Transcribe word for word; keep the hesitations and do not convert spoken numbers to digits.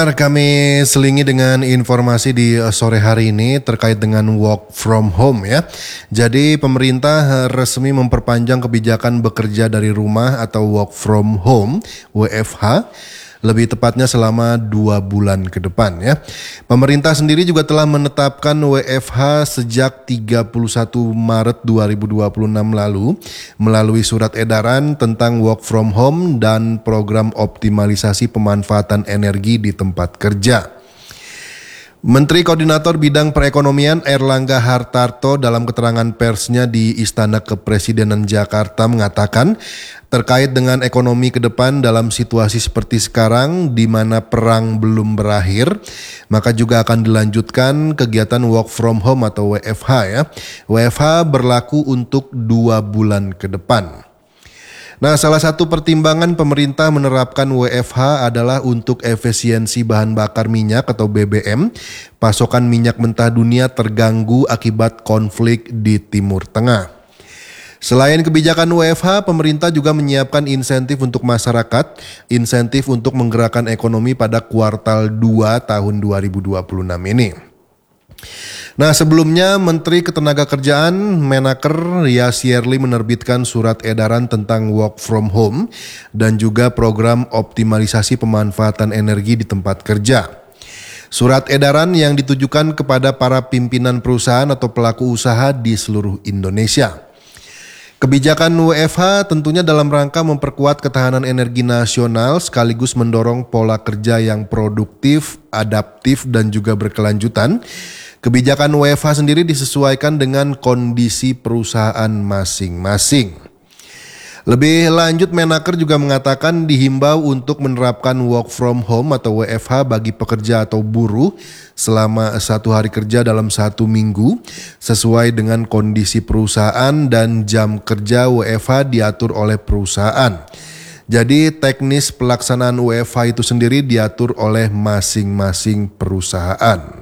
Kami selingi dengan informasi di sore hari ini terkait dengan work from home ya. Jadi pemerintah resmi memperpanjang kebijakan bekerja dari rumah atau work from home W F H. Lebih tepatnya selama dua bulan ke depan ya. Pemerintah sendiri juga telah menetapkan W F H sejak tiga puluh satu Maret dua ribu dua puluh enam lalu melalui surat edaran tentang work from home dan program optimalisasi pemanfaatan energi di tempat kerja. Menteri Koordinator Bidang Perekonomian Airlangga Hartarto dalam keterangan persnya di Istana Kepresidenan Jakarta mengatakan terkait dengan ekonomi ke depan dalam situasi seperti sekarang di mana perang belum berakhir, maka juga akan dilanjutkan kegiatan work from home atau W F H ya. W F H berlaku untuk dua bulan ke depan. Nah, salah satu pertimbangan pemerintah menerapkan W F H adalah untuk efisiensi bahan bakar minyak atau B B M. Pasokan minyak mentah dunia terganggu akibat konflik di Timur Tengah. Selain kebijakan W F H, pemerintah juga menyiapkan insentif untuk masyarakat, insentif untuk menggerakkan ekonomi pada kuartal dua tahun dua ribu dua puluh enam ini. Nah, sebelumnya Menteri Ketenagakerjaan Menaker Yasierli menerbitkan surat edaran tentang work from home dan juga program optimalisasi pemanfaatan energi di tempat kerja. Surat edaran yang ditujukan kepada para pimpinan perusahaan atau pelaku usaha di seluruh Indonesia. Kebijakan W F H tentunya dalam rangka memperkuat ketahanan energi nasional sekaligus mendorong pola kerja yang produktif, adaptif dan juga berkelanjutan. Kebijakan W F H sendiri disesuaikan dengan kondisi perusahaan masing-masing. Lebih lanjut, Menaker juga mengatakan dihimbau untuk menerapkan work from home atau W F H bagi pekerja atau buruh selama satu hari kerja dalam satu minggu sesuai dengan kondisi perusahaan dan jam kerja W F H diatur oleh perusahaan. Jadi teknis pelaksanaan W F H itu sendiri diatur oleh masing-masing perusahaan.